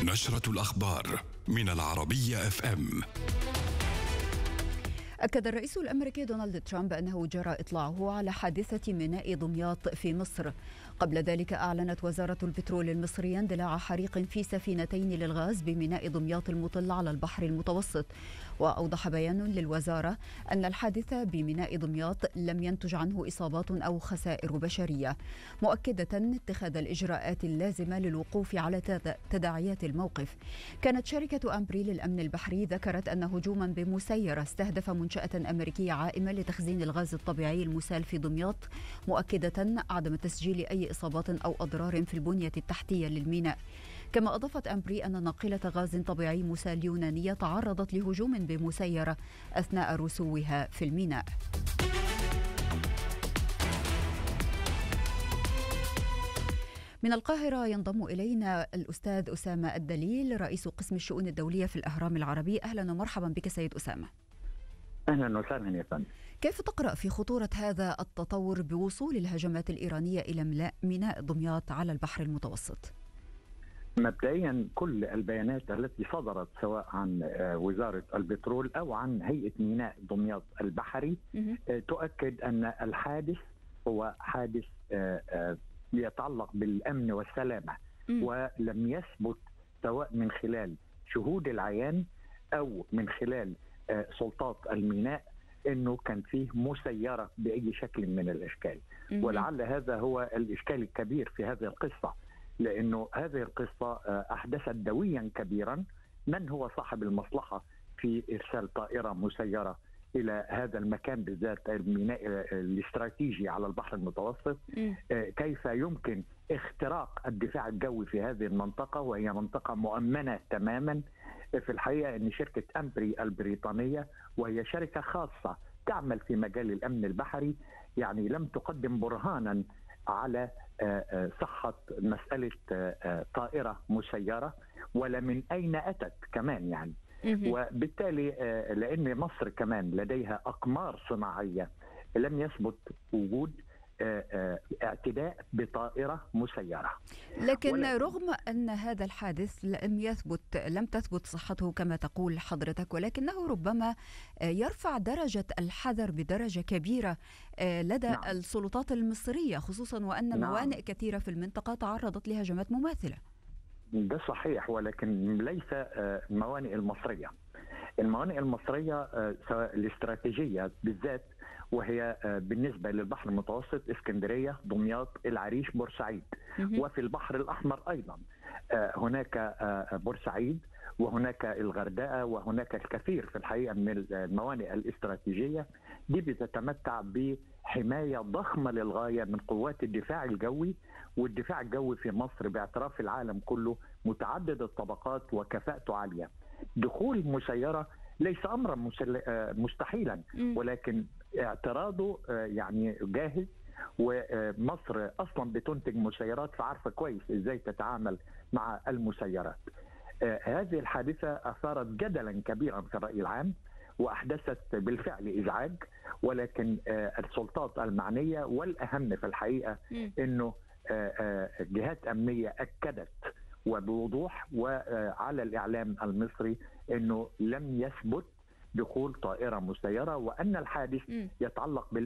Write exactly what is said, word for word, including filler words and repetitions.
نشرة الأخبار من العربية اف ام. أكد الرئيس الأمريكي دونالد ترامب أنه جرى إطلاعه على حادثة ميناء دمياط في مصر. قبل ذلك أعلنت وزارة البترول المصرية اندلاع حريق في سفينتين للغاز بميناء دمياط المطل على البحر المتوسط. وأوضح بيان للوزارة أن الحادث بميناء دمياط لم ينتج عنه إصابات أو خسائر بشرية، مؤكدة اتخاذ الإجراءات اللازمة للوقوف على تداعيات الموقف. كانت شركة أمبري للأمن البحري ذكرت أن هجوما بمسيرة استهدف منشأة أمريكية عائمة لتخزين الغاز الطبيعي المسال في دمياط، مؤكدة عدم تسجيل أي إصابات أو أضرار في البنية التحتية للميناء. كما أضافت أمبري أن ناقلة غاز طبيعي مسال يونانية تعرضت لهجوم بمسيرة أثناء رسوها في الميناء. من القاهرة ينضم إلينا الأستاذ أسامة الدليل، رئيس قسم الشؤون الدولية في الأهرام العربي. أهلا ومرحبا بك سيد أسامة. أهلا وسهلا يا فندم. كيف تقرأ في خطورة هذا التطور بوصول الهجمات الإيرانية إلى ميناء دمياط على البحر المتوسط؟ مبدئيا كل البيانات التي صدرت سواء عن وزارة البترول أو عن هيئة ميناء دمياط البحري تؤكد أن الحادث هو حادث يتعلق بالأمن والسلامة، ولم يثبت سواء من خلال شهود العيان أو من خلال سلطات الميناء أنه كان فيه مسيرة بأي شكل من الأشكال. ولعل هذا هو الإشكال الكبير في هذه القصة، لأنه هذه القصة أحدثت دويا كبيرا. من هو صاحب المصلحة في إرسال طائرة مسيرة إلى هذا المكان بالذات، الميناء الاستراتيجي على البحر المتوسط؟ كيف يمكن اختراق الدفاع الجوي في هذه المنطقة وهي منطقة مؤمنة تماما؟ في الحقيقة أن شركة أمبري البريطانية، وهي شركة خاصة تعمل في مجال الأمن البحري، يعني لم تقدم برهانا على صحة مسألة طائرة مسيرة ولا من أين أتت كمان يعني. وبالتالي لأن مصر كمان لديها أقمار صناعية لم يثبت وجود اعتداء بطائرة مسيرة. لكن رغم أن هذا الحادث لم يثبت لم تثبت صحته كما تقول حضرتك، ولكنه ربما يرفع درجة الحذر بدرجة كبيرة لدى نعم. السلطات المصرية، خصوصا وأن نعم. موانئ كثيرة في المنطقة تعرضت لهجمات مماثلة. ده صحيح، ولكن ليس الموانئ المصرية. الموانئ المصرية الاستراتيجية بالذات، وهي بالنسبة للبحر المتوسط اسكندرية، دمياط، العريش، بورسعيد. وفي البحر الأحمر أيضا هناك بورسعيد وهناك الغردقة وهناك الكثير في الحقيقة من الموانئ الاستراتيجية. دي بتتمتع بحماية ضخمة للغاية من قوات الدفاع الجوي، والدفاع الجوي في مصر باعتراف العالم كله متعدد الطبقات وكفاءته عالية. دخول مسيرة ليس أمرا مستحيلا، ولكن اعتراضه يعني جاهز، ومصر أصلا بتنتج مسيرات فعارفة كويس إزاي تتعامل مع المسيرات. هذه الحادثة أثارت جدلا كبيرا في الرأي العام وأحدثت بالفعل إزعاج، ولكن السلطات المعنية والأهم في الحقيقة أنه جهات أمنية أكدت وبوضوح وعلى الإعلام المصري أنه لم يثبت دخول طائرة مسيرة، وأن الحادث يتعلق